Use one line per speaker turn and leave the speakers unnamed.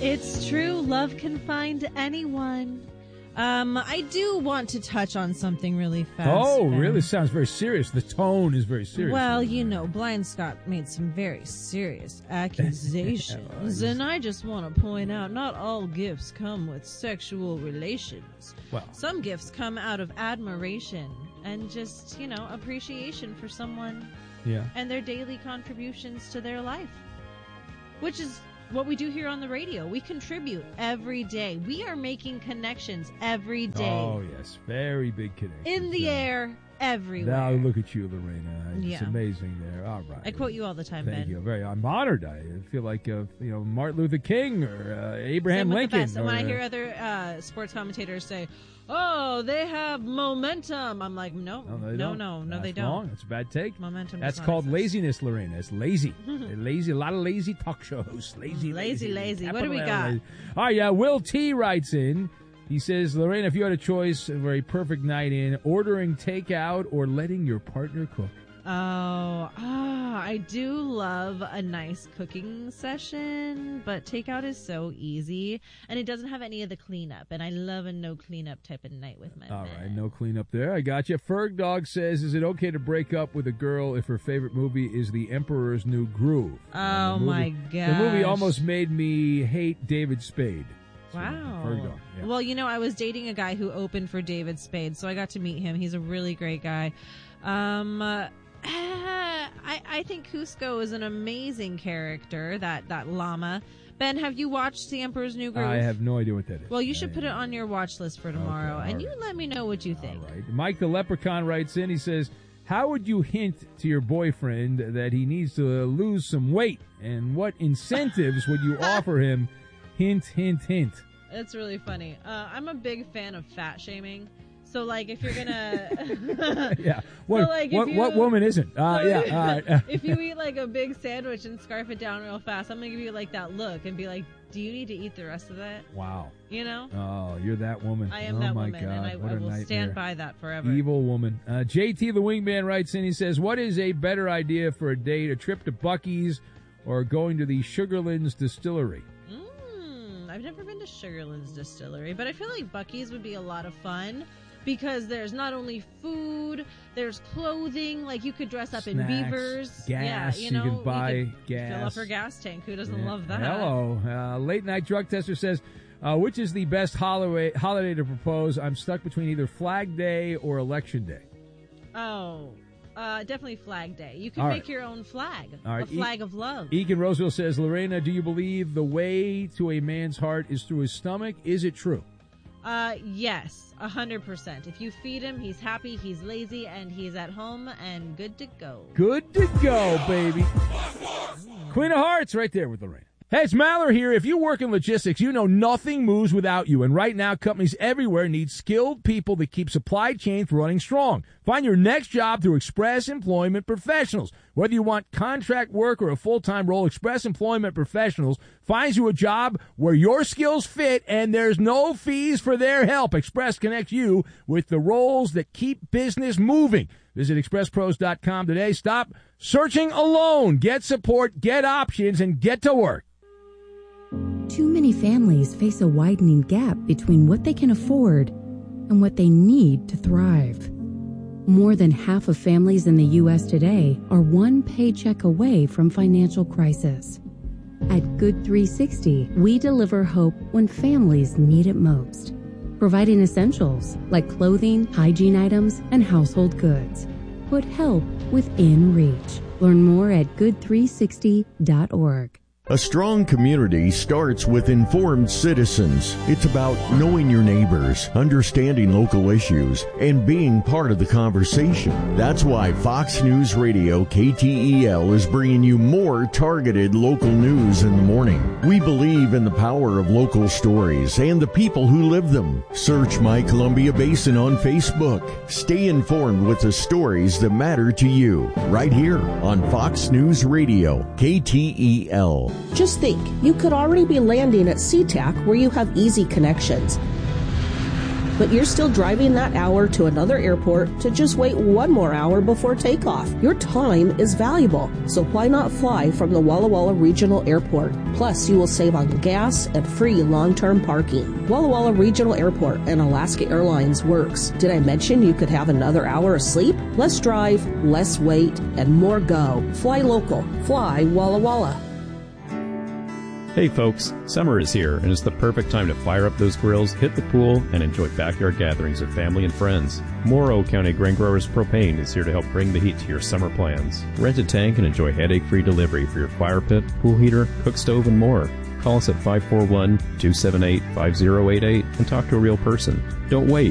It's true. Love can find anyone. I do want to touch on something really fast.
Oh,
Ben.
really? Sounds very serious. The tone is very serious.
Well, you know, Blind Scott made some very serious accusations, and I just want to point out, not all gifts come with sexual relations.
Well,
some gifts come out of admiration and just, you know, appreciation for someone and their daily contributions to their life, which is what we do here on the radio. We contribute every day. We are making connections every day.
Oh, yes. Very big connections.
In the air, everywhere.
Now look at you, Lorena. It's amazing there. All right.
I quote you all the time,
Thank
Ben.
you. I'm honored. I feel like, Martin Luther King or Abraham Lincoln.
And when I hear other sports commentators say, oh, they have momentum, I'm like, no, they don't.
Wrong. That's a bad take.
Momentum.
That's called laziness, Lorena. It's lazy. They're lazy. A lot of lazy talk show hosts. Lazy.
What do we got?
Lazy. All right, Will T writes in. He says, Lorena, if you had a choice for a perfect night in, ordering takeout or letting your partner cook?
I do love a nice cooking session, but takeout is so easy, and it doesn't have any of the cleanup, and I love a no cleanup type of night with my man.
All right, no cleanup there. I got you. Ferg Dog says, is it okay to break up with a girl if her favorite movie is The Emperor's New Groove?
Oh, my gosh.
The movie almost made me hate David Spade.
Wow.
Ferg Dog, yeah.
Well, you know, I was dating a guy who opened for David Spade, so I got to meet him. He's a really great guy. I think Cusco is an amazing character, that llama. Ben, have you watched The Emperor's New Groove?
I have no idea what that is.
Well, you should put it on your watch list for tomorrow,
Okay,
you let me know what you think.
All right. Mike the Leprechaun writes in, he says, how would you hint to your boyfriend that he needs to lose some weight? And what incentives would you offer him? Hint, hint, hint.
It's really funny. I'm a big fan of fat shaming. So, like, if you're gonna...
yeah. What woman isn't?
If you eat, like, a big sandwich and scarf it down real fast, I'm gonna give you, like, that look and be like, do you need to eat the rest of that?
Wow.
You know?
Oh, you're that woman.
I am that woman,
God.
and I will stand by that forever.
Evil woman. JT the Wingman writes in, he says, what is a better idea for a date, a trip to Buc-ee's or going to the Sugarlands Distillery?
I've never been to Sugarlands Distillery, but I feel like Buc-ee's would be a lot of fun. Because there's not only food, there's clothing. Like, you could dress up in beavers.
Gas.
Yeah, you know,
you can buy gas.
Fill up her gas tank. Who doesn't love that?
Hello. Late Night Drug Tester says, which is the best holiday to propose? I'm stuck between either Flag Day or Election Day.
Definitely Flag Day. You can make your own flag. A flag of love.
Egan Roseville says, Lorena, do you believe the way to a man's heart is through his stomach? Is it true?
Yes, 100%. If you feed him, he's happy, he's lazy, and he's at home and good to go.
Good to go, baby. Queen of Hearts right there with Lorena. Hey, it's Maller here. If you work in logistics, you know nothing moves without you. And right now, companies everywhere need skilled people to keep supply chains running strong. Find your next job through Express Employment Professionals. Whether you want contract work or a full-time role, Express Employment Professionals finds you a job where your skills fit and there's no fees for their help. Express connects you with the roles that keep business moving. Visit expresspros.com today. Stop searching alone. Get support, get options, and get to work.
Too many families face a widening gap between what they can afford and what they need to thrive. More than half of families in the U.S. today are one paycheck away from financial crisis. At Good 360, we deliver hope when families need it most, providing essentials like clothing, hygiene items, and household goods. Put help within reach. Learn more at good360.org.
A strong community starts with informed citizens. It's about knowing your neighbors, understanding local issues, and being part of the conversation. That's why Fox News Radio KTEL is bringing you more targeted local news in the morning. We believe in the power of local stories and the people who live them. Search My Columbia Basin on Facebook. Stay informed with the stories that matter to you. Right here on Fox News Radio KTEL.
Just think, you could already be landing at SeaTac where you have easy connections. but you're still driving that hour to another airport to just wait one more hour before takeoff. Your time is valuable, so why not fly from the Walla Walla Regional Airport? Plus, you will save on gas and free long-term parking. Walla Walla Regional Airport and Alaska Airlines works. Did I mention you could have another hour of sleep? Less drive, less wait, and more go. Fly local. Fly Walla Walla.
Hey folks, summer is here and it's the perfect time to fire up those grills, hit the pool, and enjoy backyard gatherings with family and friends. Morrow County Grain Growers Propane is here to help bring the heat to your summer plans. Rent a tank and enjoy headache-free delivery for your fire pit, pool heater, cook stove, and more. Call us at 541-278-5088 and talk to a real person. Don't wait.